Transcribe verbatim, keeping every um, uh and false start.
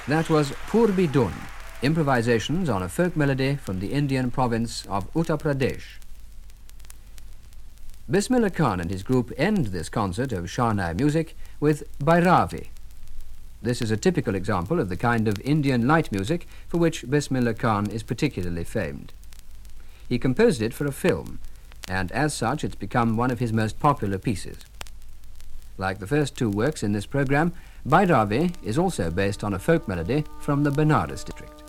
That was Purbi Dun, improvisations on a folk melody from the Indian province of Uttar Pradesh. Bismillah Khan and his group end this concert of Shahnai music with Bhairavi. This is a typical example of the kind of Indian light music for which Bismillah Khan is particularly famed. He composed it for a film, and as such it's become one of his most popular pieces. Like the first two works in this program, Bhairavi is also based on a folk melody from the Benares district.